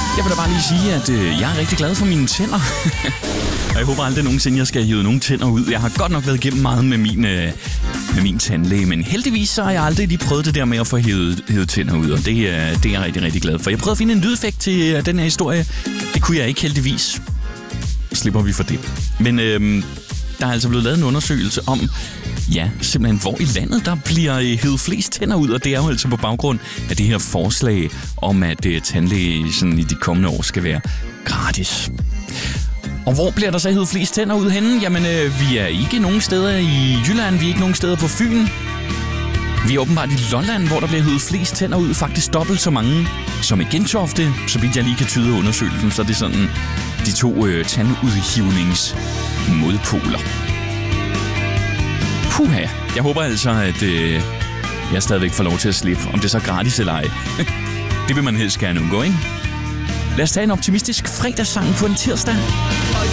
Jeg vil da bare lige sige, at jeg er rigtig glad for mine tænder. Og jeg håber aldrig nogensinde, jeg skal hive nogle tænder ud. Jeg har godt nok været igennem meget med min tandlæge, men heldigvis så har jeg aldrig lige prøvet det der med at få hævet tænder ud, og det er jeg rigtig, rigtig glad for. Jeg prøvede at finde en lydeffekt til den her historie. Det kunne jeg ikke heldigvis. Slipper vi for det. Men der er altså blevet lavet en undersøgelse om, ja, simpelthen hvor i landet der bliver hævet flest tænder ud, og det er jo altså på baggrund af det her forslag om, at tandlæge sådan i de kommende år skal være gratis. Og hvor bliver der så hævet flest tænder ud henne? Jamen, vi er ikke nogen steder i Jylland, vi er ikke nogen steder på Fyn. Vi er åbenbart i Lolland, hvor der bliver hævet flest tænder ud, faktisk dobbelt så mange som i Gentofte. Så vidt jeg lige kan tyde undersøgelsen, så er det sådan de to tandudhivningsmodpoler. Puha, jeg håber altså, at jeg stadigvæk får lov til at slippe, om det er så gratis eller ej. Det vil man helst gerne undgå, ikke? Lad os tage en optimistisk fredagssang på en tirsdag.